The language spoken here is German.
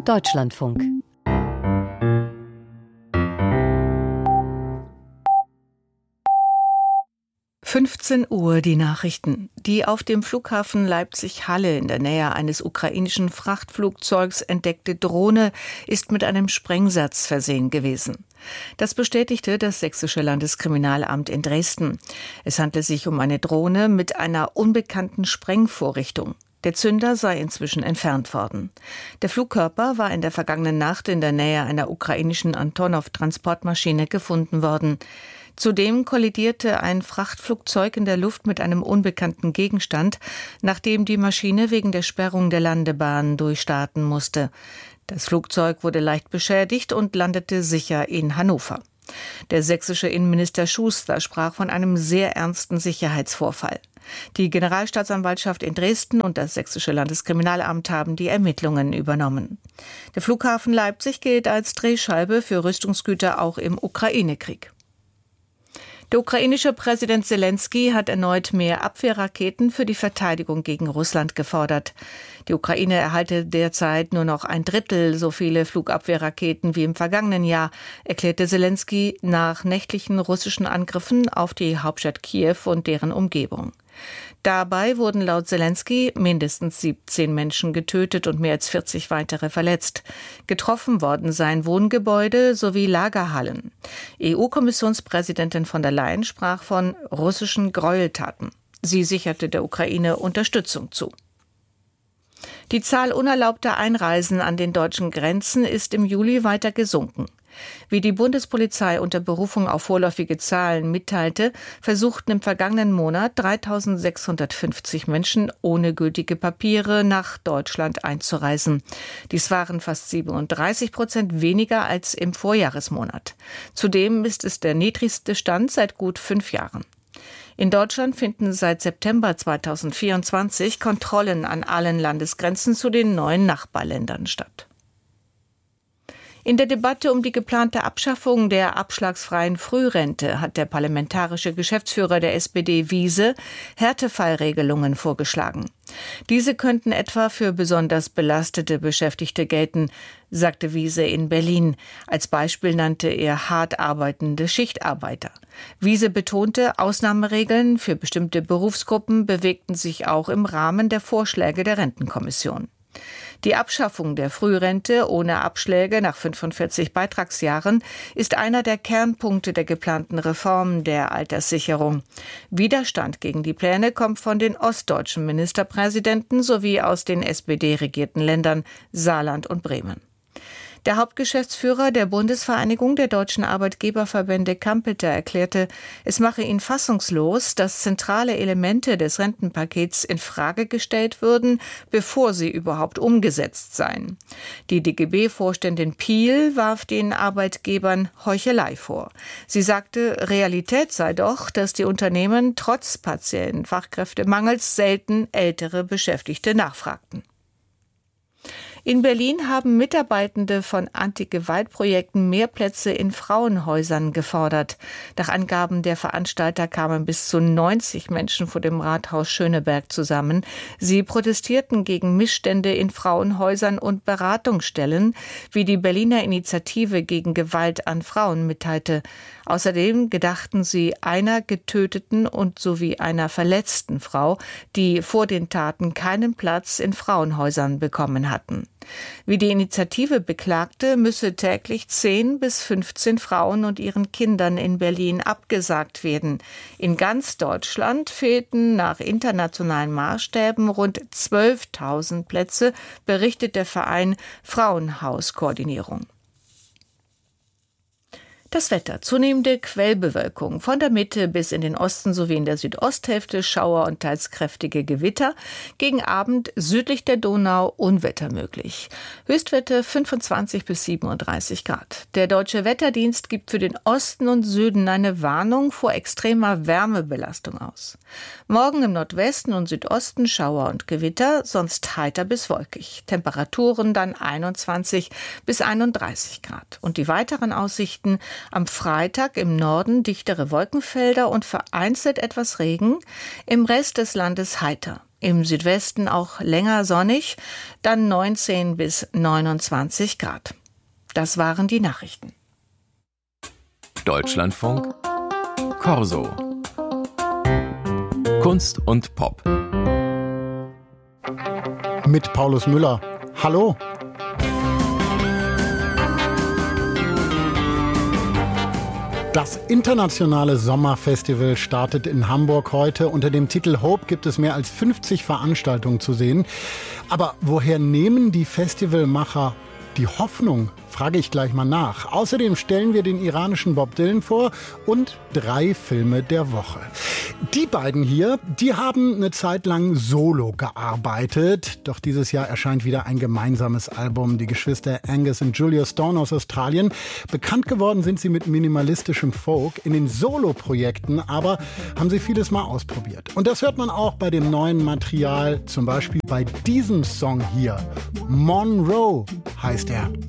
Deutschlandfunk. Uhr die Nachrichten. Die auf dem Flughafen Leipzig-Halle in der Nähe eines ukrainischen Frachtflugzeugs entdeckte Drohne ist mit einem Sprengsatz versehen gewesen. Das bestätigte das Sächsische Landeskriminalamt in Dresden. Es handle sich um eine Drohne mit einer unbekannten Sprengvorrichtung. Der Zünder sei inzwischen entfernt worden. Der Flugkörper war in der vergangenen Nacht in der Nähe einer ukrainischen Antonov-Transportmaschine gefunden worden. Zudem kollidierte ein Frachtflugzeug in der Luft mit einem unbekannten Gegenstand, nachdem die Maschine wegen der Sperrung der Landebahn durchstarten musste. Das Flugzeug wurde leicht beschädigt und landete sicher in Hannover. Der sächsische Innenminister Schuster sprach von einem sehr ernsten Sicherheitsvorfall. Die Generalstaatsanwaltschaft in Dresden und das Sächsische Landeskriminalamt haben die Ermittlungen übernommen. Der Flughafen Leipzig gilt als Drehscheibe für Rüstungsgüter auch im Ukraine-Krieg. Der ukrainische Präsident Selenskyj hat erneut mehr Abwehrraketen für die Verteidigung gegen Russland gefordert. Die Ukraine erhalte derzeit nur noch 1/3 so viele Flugabwehrraketen wie im vergangenen Jahr, erklärte Selenskyj nach nächtlichen russischen Angriffen auf die Hauptstadt Kiew und deren Umgebung. Dabei wurden laut Selenskyj mindestens 17 Menschen getötet und mehr als 40 weitere verletzt. Getroffen worden seien Wohngebäude sowie Lagerhallen. EU-Kommissionspräsidentin von der Leyen sprach von russischen Gräueltaten. Sie sicherte der Ukraine Unterstützung zu. Die Zahl unerlaubter Einreisen an den deutschen Grenzen ist im Juli weiter gesunken. Wie die Bundespolizei unter Berufung auf vorläufige Zahlen mitteilte, versuchten im vergangenen Monat 3.650 Menschen ohne gültige Papiere nach Deutschland einzureisen. Dies waren fast 37% weniger als im Vorjahresmonat. Zudem ist es der niedrigste Stand seit gut 5 Jahren. In Deutschland finden seit September 2024 Kontrollen an allen Landesgrenzen zu den neuen Nachbarländern statt. In der Debatte um die geplante Abschaffung der abschlagsfreien Frührente hat der parlamentarische Geschäftsführer der SPD Wiese Härtefallregelungen vorgeschlagen. Diese könnten etwa für besonders belastete Beschäftigte gelten, sagte Wiese in Berlin. Als Beispiel nannte er hart arbeitende Schichtarbeiter. Wiese betonte, Ausnahmeregeln für bestimmte Berufsgruppen bewegten sich auch im Rahmen der Vorschläge der Rentenkommission. Die Abschaffung der Frührente ohne Abschläge nach 45 Beitragsjahren ist einer der Kernpunkte der geplanten Reform der Alterssicherung. Widerstand gegen die Pläne kommt von den ostdeutschen Ministerpräsidenten sowie aus den SPD-regierten Ländern Saarland und Bremen. Der Hauptgeschäftsführer der Bundesvereinigung der deutschen Arbeitgeberverbände Kampeter erklärte, es mache ihn fassungslos, dass zentrale Elemente des Rentenpakets in Frage gestellt würden, bevor sie überhaupt umgesetzt seien. Die DGB-Vorständin Piel warf den Arbeitgebern Heuchelei vor. Sie sagte, Realität sei doch, dass die Unternehmen trotz partiellen Fachkräftemangels selten ältere Beschäftigte nachfragten. In Berlin haben Mitarbeitende von Anti-Gewalt-Projekten mehr Plätze in Frauenhäusern gefordert. Nach Angaben der Veranstalter kamen bis zu 90 Menschen vor dem Rathaus Schöneberg zusammen. Sie protestierten gegen Missstände in Frauenhäusern und Beratungsstellen, wie die Berliner Initiative gegen Gewalt an Frauen mitteilte. Außerdem gedachten sie einer getöteten und sowie einer verletzten Frau, die vor den Taten keinen Platz in Frauenhäusern bekommen hatten. Wie die Initiative beklagte, müsse täglich 10 bis 15 Frauen und ihren Kindern in Berlin abgesagt werden. In ganz Deutschland fehlten nach internationalen Maßstäben rund 12.000 Plätze, berichtet der Verein Frauenhauskoordinierung. Das Wetter. Zunehmende Quellbewölkung. Von der Mitte bis in den Osten sowie in der Südosthälfte Schauer und teils kräftige Gewitter. Gegen Abend südlich der Donau Unwetter möglich. Höchstwerte 25 bis 37 Grad. Der Deutsche Wetterdienst gibt für den Osten und Süden eine Warnung vor extremer Wärmebelastung aus. Morgen im Nordwesten und Südosten Schauer und Gewitter, sonst heiter bis wolkig. Temperaturen dann 21 bis 31 Grad. Und die weiteren Aussichten: am Freitag im Norden dichtere Wolkenfelder und vereinzelt etwas Regen, im Rest des Landes heiter. Im Südwesten auch länger sonnig, dann 19 bis 29 Grad. Das waren die Nachrichten. Deutschlandfunk Corso. Kunst und Pop. Mit Paulus Müller. Hallo. Das internationale Sommerfestival startet in Hamburg heute. Unter dem Titel Hope gibt es mehr als 50 Veranstaltungen zu sehen. Aber woher nehmen die Festivalmacher die Hoffnung? Frage ich gleich mal nach. Außerdem stellen wir den iranischen Bob Dylan vor und 3 Filme der Woche. Die beiden hier, die haben eine Zeit lang solo gearbeitet. Doch dieses Jahr erscheint wieder ein gemeinsames Album. Die Geschwister Angus und Julia Stone aus Australien. Bekannt geworden sind sie mit minimalistischem Folk. In den Solo-Projekten aber haben sie vieles mal ausprobiert. Und das hört man auch bei dem neuen Material. Zum Beispiel bei diesem Song hier. Monroe heißt er.